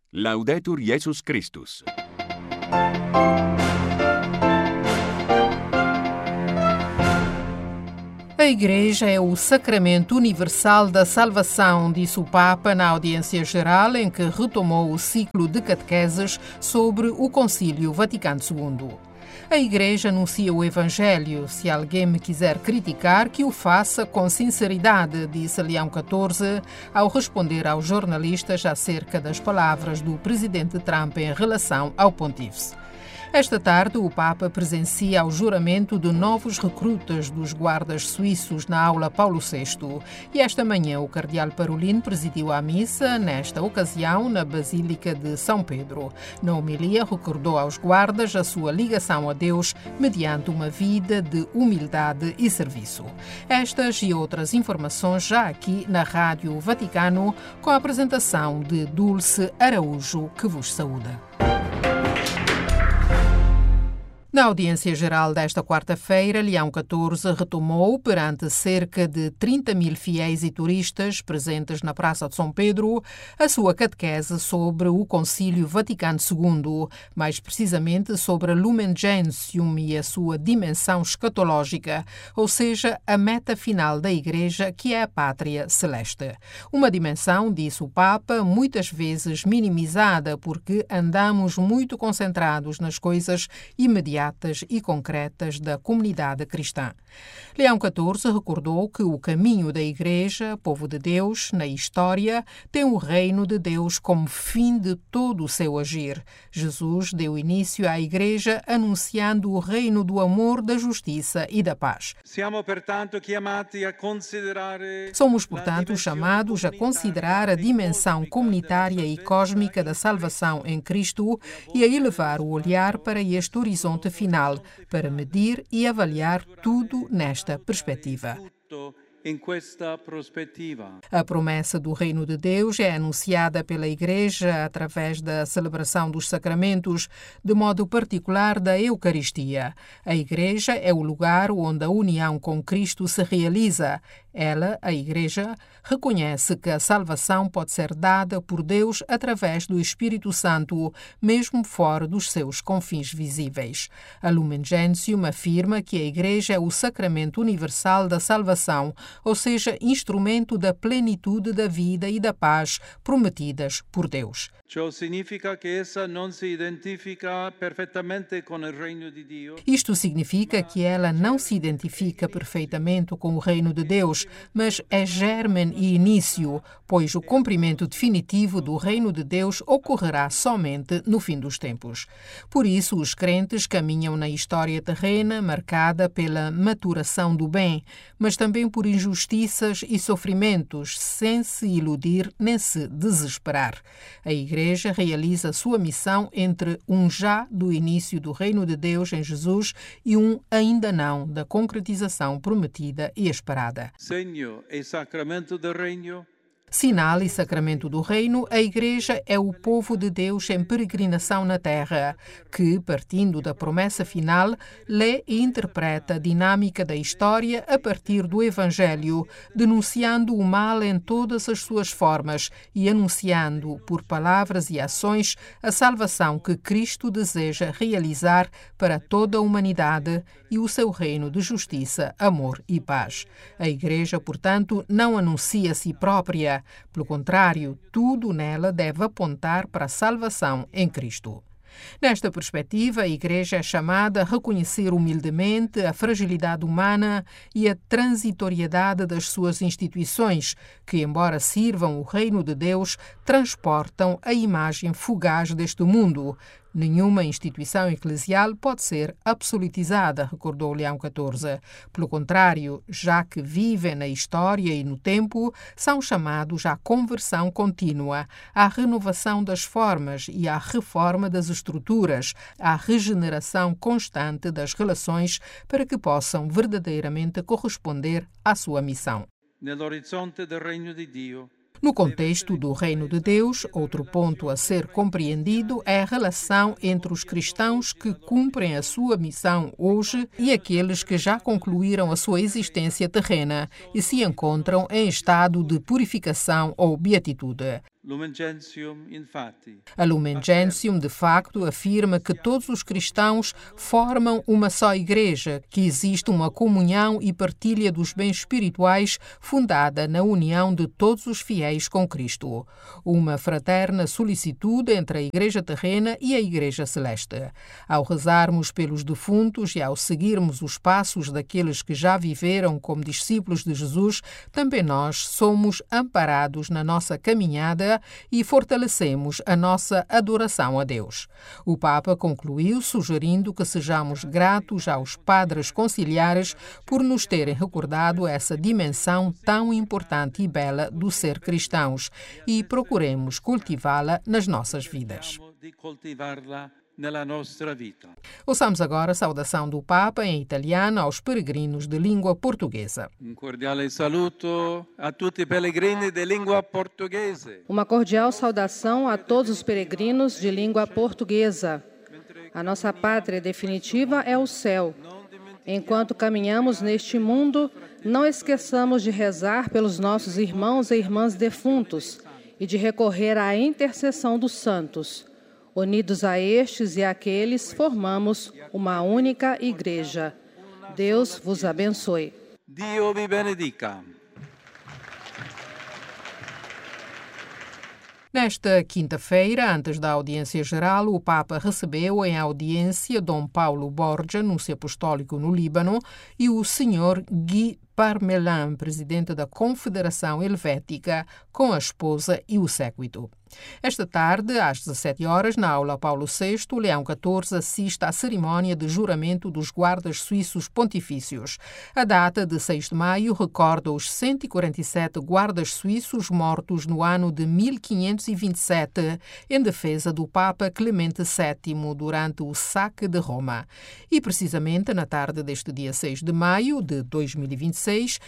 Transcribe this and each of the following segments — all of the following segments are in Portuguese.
Laudetur Jesus Christus. A Igreja é o sacramento universal da salvação, disse o Papa na audiência geral em que retomou o ciclo de catequeses sobre o Concílio Vaticano II. A Igreja anuncia o Evangelho. Se alguém me quiser criticar, que o faça com sinceridade, disse Leão XIV ao responder aos jornalistas acerca das palavras do presidente Trump em relação ao Pontífice. Esta tarde, o Papa presencia o juramento de novos recrutas dos guardas suíços na aula Paulo VI. E esta manhã, o cardeal Parolin presidiu a missa, nesta ocasião, na Basílica de São Pedro. Na homilia, recordou aos guardas a sua ligação a Deus mediante uma vida de humildade e serviço. Estas e outras informações já aqui na Rádio Vaticano, com a apresentação de Dulce Araújo, que vos saúda. Na audiência geral desta quarta-feira, Leão XIV retomou, perante cerca de 30 mil fiéis e turistas presentes na Praça de São Pedro, a sua catequese sobre o Concílio Vaticano II, mais precisamente sobre a Lumen Gentium e a sua dimensão escatológica, ou seja, a meta final da Igreja, que é a pátria celeste. Uma dimensão, disse o Papa, muitas vezes minimizada porque andamos muito concentrados nas coisas imediatas e concretas da comunidade cristã. Leão XIV recordou que o caminho da Igreja, povo de Deus, na história, tem o reino de Deus como fim de todo o seu agir. Jesus deu início à Igreja anunciando o reino do amor, da justiça e da paz. Somos, portanto, chamados a considerar a dimensão comunitária e cósmica da salvação em Cristo e a elevar o olhar para este horizonte final, para medir e avaliar tudo nesta perspectiva. A promessa do Reino de Deus é anunciada pela Igreja através da celebração dos sacramentos, de modo particular da Eucaristia. A Igreja é o lugar onde a união com Cristo se realiza. Ela, a Igreja, reconhece que a salvação pode ser dada por Deus através do Espírito Santo, mesmo fora dos seus confins visíveis. A Lumen Gentium afirma que a Igreja é o sacramento universal da salvação, ou seja, instrumento da plenitude da vida e da paz prometidas por Deus. Isto significa que ela não se identifica perfeitamente com o reino de Deus, mas é germen e início, pois o cumprimento definitivo do reino de Deus ocorrerá somente no fim dos tempos. Por isso, os crentes caminham na história terrena marcada pela maturação do bem, mas também por injustiças e sofrimentos, sem se iludir nem se desesperar. A Igreja realiza sua missão entre um já do início do reino de Deus em Jesus e um ainda não da concretização prometida e esperada. Sinal e sacramento do reino, a Igreja é o povo de Deus em peregrinação na terra, que, partindo da promessa final, lê e interpreta a dinâmica da história a partir do Evangelho, denunciando o mal em todas as suas formas e anunciando, por palavras e ações, a salvação que Cristo deseja realizar para toda a humanidade e o seu reino de justiça, amor e paz. A Igreja, portanto, não anuncia a si própria. Pelo contrário, tudo nela deve apontar para a salvação em Cristo. Nesta perspectiva, a Igreja é chamada a reconhecer humildemente a fragilidade humana e a transitoriedade das suas instituições, que, embora sirvam o reino de Deus, transportam a imagem fugaz deste mundo. Nenhuma instituição eclesial pode ser absolutizada, recordou Leão XIV. Pelo contrário, já que vivem na história e no tempo, são chamados à conversão contínua, à renovação das formas e à reforma das estruturas, à regeneração constante das relações para que possam verdadeiramente corresponder à sua missão. No contexto do Reino de Deus, outro ponto a ser compreendido é a relação entre os cristãos que cumprem a sua missão hoje e aqueles que já concluíram a sua existência terrena e se encontram em estado de purificação ou beatitude. A Lumen Gentium, de facto, afirma que todos os cristãos formam uma só igreja, que existe uma comunhão e partilha dos bens espirituais fundada na união de todos os fiéis com Cristo. Uma fraterna solicitude entre a igreja terrena e a igreja celeste. Ao rezarmos pelos defuntos e ao seguirmos os passos daqueles que já viveram como discípulos de Jesus, também nós somos amparados na nossa caminhada e fortalecemos a nossa adoração a Deus. O Papa concluiu sugerindo que sejamos gratos aos padres conciliares por nos terem recordado essa dimensão tão importante e bela do ser cristãos e procuremos cultivá-la nas nossas vidas. Ouçamos agora a saudação do Papa em italiano aos peregrinos de língua portuguesa. Cordiale saluto a tutti i pellegrini di lingua portoghese. Uma cordial saudação a todos os peregrinos de língua portuguesa. A nossa pátria definitiva é o céu. Enquanto caminhamos neste mundo, não esqueçamos de rezar pelos nossos irmãos e irmãs defuntos e de recorrer à intercessão dos santos. Unidos a estes e àqueles, formamos uma única igreja. Deus vos abençoe. Dio vi benedica. Nesta quinta-feira, antes da audiência geral, o Papa recebeu em audiência Dom Paulo Borgia, núncio apostólico no Líbano, e o Sr. Guy Parmelin, presidente da Confederação Helvética, com a esposa e o séquito. Esta tarde, às 17 horas, na aula Paulo VI, Leão XIV assiste à cerimónia de juramento dos guardas suíços pontifícios. A data de 6 de maio recorda os 147 guardas suíços mortos no ano de 1527 em defesa do Papa Clemente VII durante o saque de Roma. E precisamente na tarde deste dia 6 de maio de 2026,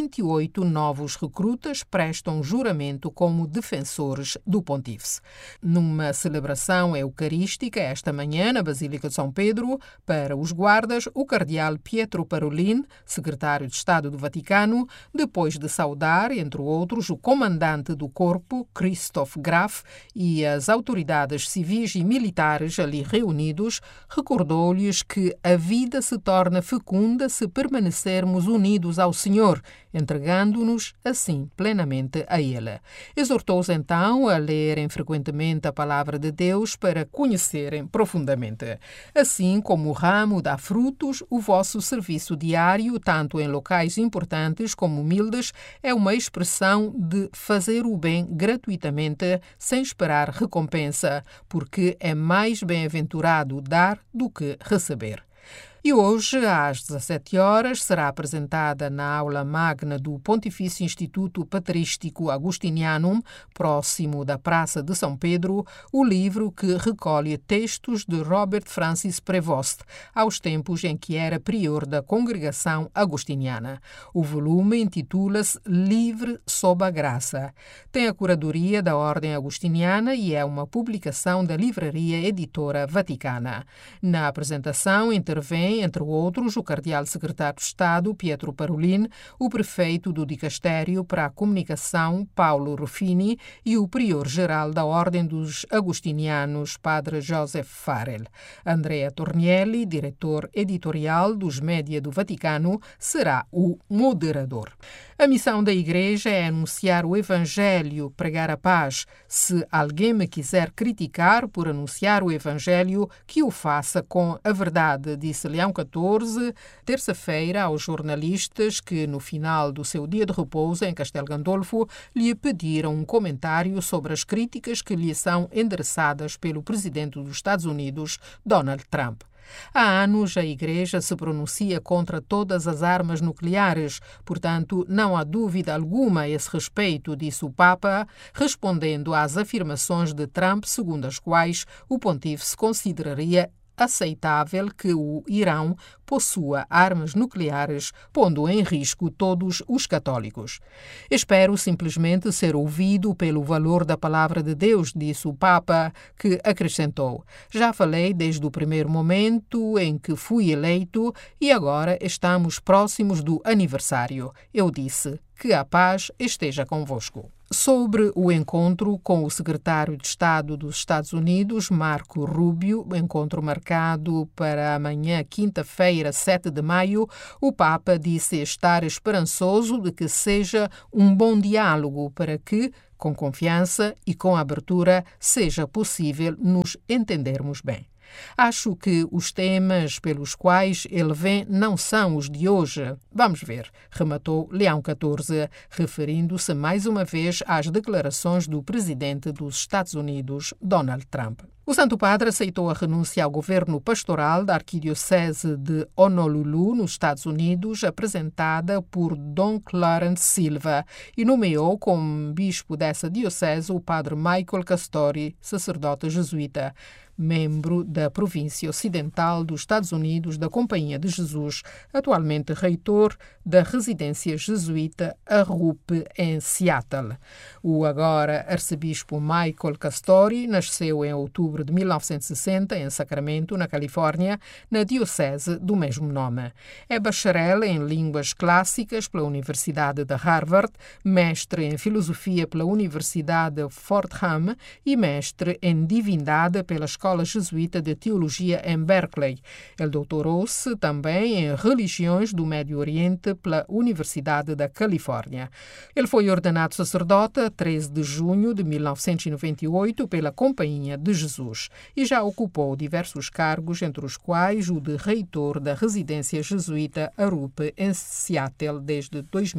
28 novos recrutas prestam juramento como defensores do Pontífice. Numa celebração eucarística esta manhã na Basílica de São Pedro, para os guardas, o cardeal Pietro Parolin, secretário de Estado do Vaticano, depois de saudar, entre outros, o comandante do corpo, Christoph Graf, e as autoridades civis e militares ali reunidos, recordou-lhes que a vida se torna fecunda se permanecermos unidos ao Senhor, entregando-nos assim plenamente a Ele. Exortou-os então a lerem frequentemente a palavra de Deus para conhecerem profundamente. Assim como o ramo dá frutos, o vosso serviço diário, tanto em locais importantes como humildes, é uma expressão de fazer o bem gratuitamente, sem esperar recompensa, porque é mais bem-aventurado dar do que receber. E hoje, às 17 horas, será apresentada na aula magna do Pontifício Instituto Patrístico Agustinianum, próximo da Praça de São Pedro, o livro que recolhe textos de Robert Francis Prevost, aos tempos em que era prior da congregação agustiniana. O volume intitula-se Livre sob a Graça. Tem a curadoria da Ordem Agustiniana e é uma publicação da Livraria Editora Vaticana. Na apresentação intervém, entre outros, o cardeal secretário de Estado, Pietro Parolin, o prefeito do Dicastério para a Comunicação, Paulo Ruffini, e o prior-geral da Ordem dos Agustinianos, Padre Joseph Farrell. Andrea Tornielli, diretor editorial dos Média do Vaticano, será o moderador. A missão da Igreja é anunciar o Evangelho, pregar a paz. Se alguém me quiser criticar por anunciar o Evangelho, que o faça com a verdade, disse Leão XIV, terça-feira, aos jornalistas que, no final do seu dia de repouso em Castel Gandolfo, lhe pediram um comentário sobre as críticas que lhe são endereçadas pelo presidente dos Estados Unidos, Donald Trump. Há anos, a Igreja se pronuncia contra todas as armas nucleares, portanto, não há dúvida alguma a esse respeito, disse o Papa, respondendo às afirmações de Trump, segundo as quais o pontífice consideraria aceitável que o Irão possua armas nucleares, pondo em risco todos os católicos. Espero simplesmente ser ouvido pelo valor da palavra de Deus, disse o Papa, que acrescentou: já falei desde o primeiro momento em que fui eleito e agora estamos próximos do aniversário. Eu disse: que a paz esteja convosco. Sobre o encontro com o secretário de Estado dos Estados Unidos, Marco Rubio, encontro marcado para amanhã, quinta-feira, 7 de maio, o Papa disse estar esperançoso de que seja um bom diálogo para que, com confiança e com abertura, seja possível nos entendermos bem. Acho que os temas pelos quais ele vem não são os de hoje. Vamos ver, rematou Leão XIV, referindo-se mais uma vez às declarações do presidente dos Estados Unidos, Donald Trump. O Santo Padre aceitou a renúncia ao governo pastoral da Arquidiocese de Honolulu, nos Estados Unidos, apresentada por Dom Clarence Silva, e nomeou como bispo dessa diocese o padre Michael Castori, sacerdote jesuíta, membro da província ocidental dos Estados Unidos da Companhia de Jesus, atualmente reitor da residência jesuíta Arup, em Seattle. O agora arcebispo Michael Castori nasceu em outubro de 1960 em Sacramento, na Califórnia, na diocese do mesmo nome. É bacharel em línguas clássicas pela Universidade de Harvard, mestre em filosofia pela Universidade Fordham e mestre em divindade pela Escola Jesuíta de Teologia em Berkeley. Ele doutorou-se também em religiões do Médio Oriente pela Universidade da Califórnia. Ele foi ordenado sacerdote a 13 de junho de 1998 pela Companhia de Jesus e já ocupou diversos cargos, entre os quais o de reitor da residência jesuíta Arup, em Seattle, desde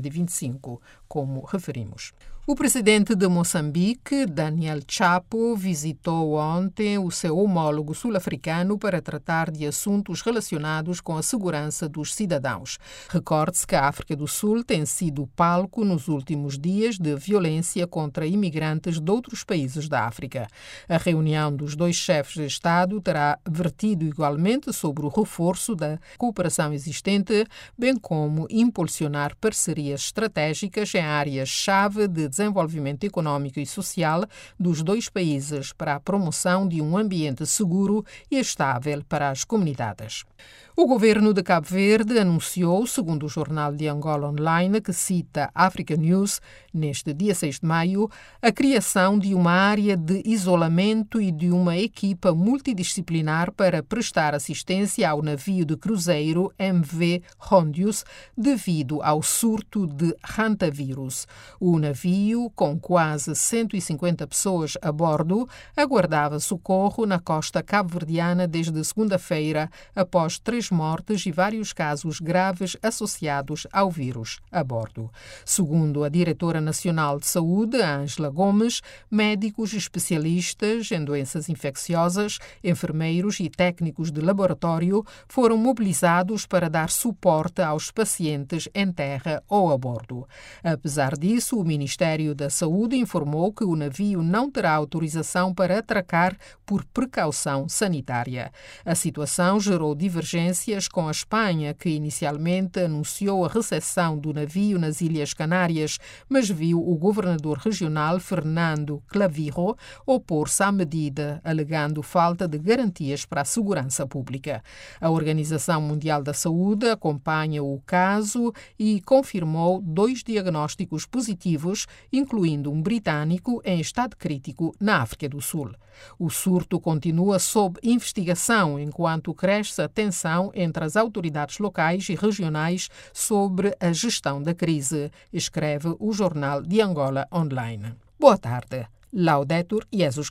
2025, como referimos. O presidente de Moçambique, Daniel Chapo, visitou ontem o seu homólogo sul-africano para tratar de assuntos relacionados com a segurança dos cidadãos. Recorde-se que a África do Sul tem sido palco nos últimos dias de violência contra imigrantes de outros países da África. A reunião dos dois chefes de Estado terá vertido igualmente sobre o reforço da cooperação existente, bem como impulsionar parcerias estratégicas em áreas-chave de desenvolvimento econômico e social dos dois países para a promoção de um ambiente seguro e estável para as comunidades. O governo de Cabo Verde anunciou, segundo o jornal de Angola Online, que cita Africa News, neste dia 6 de maio, a criação de uma área de isolamento e de uma equipa multidisciplinar para prestar assistência ao navio de cruzeiro MV Hondius devido ao surto de hantavírus. O navio, com quase 150 pessoas a bordo, aguardava socorro na costa cabo-verdiana desde segunda-feira, após 3 mortes e vários casos graves associados ao vírus a bordo. Segundo a diretora nacional de saúde, Ângela Gomes, médicos especialistas em doenças infecciosas, enfermeiros e técnicos de laboratório foram mobilizados para dar suporte aos pacientes em terra ou a bordo. Apesar disso, o Ministério da Saúde informou que o navio não terá autorização para atracar por precaução sanitária. A situação gerou divergências com a Espanha, que inicialmente anunciou a recepção do navio nas Ilhas Canárias, mas viu o governador regional Fernando Clavijo opor-se à medida, alegando falta de garantias para a segurança pública. A Organização Mundial da Saúde acompanha o caso e confirmou 2 diagnósticos positivos, incluindo um britânico em estado crítico na África do Sul. O surto continua sob investigação, enquanto cresce a tensão entre as autoridades locais e regionais sobre a gestão da crise, escreve o jornal de Angola Online. Boa tarde. Laudetur Jesus